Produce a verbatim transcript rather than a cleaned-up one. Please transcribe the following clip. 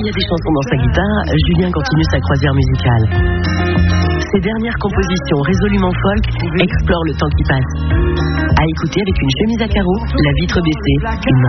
y a des chansons dans sa guitare, Julien continue sa croisière musicale. Ses dernières compositions résolument folk explorent le temps qui passe. À écouter avec une chemise à carreaux, la vitre baissée, une